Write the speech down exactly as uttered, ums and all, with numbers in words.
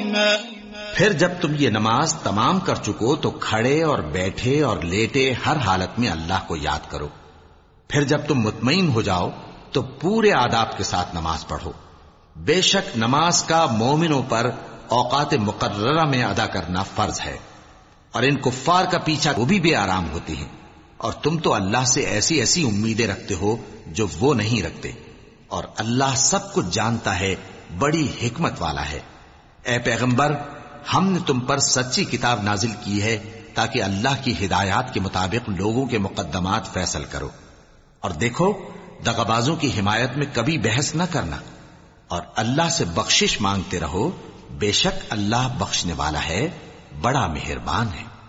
फिर जब तुम ये नमाज तमाम कर चुको तो खड़े और बैठे और लेटे हर हालत में अल्लाह को याद करो। फिर जब तुम मुतमईन हो जाओ तो पूरे आदाब के साथ नमाज पढ़ो। बेशक नमाज का मोमिनों पर औकात मुकर्ररा में अदा करना फर्ज है, और इन कुफ्फार का पीछा वो भी बेआराम होती है। और तुम तो अल्लाह से ऐसी ऐसी उम्मीदें रखते हो जो वो नहीं रखते, और अल्लाह सब कुछ जानता है, बड़ी हिकमत वाला है। ए पैगंबर, हमने तुम पर सच्ची किताब नाजिल की है ताकि अल्लाह की हिदायत के मुताबिक लोगों के मुकद्दमात फैसल करो। और देखो, दगाबाजों की हिमायत में कभी बहस न करना, और अल्लाह से बख्शिश मांगते रहो। बेशक अल्लाह बख्शने वाला है, बड़ा मेहरबान है।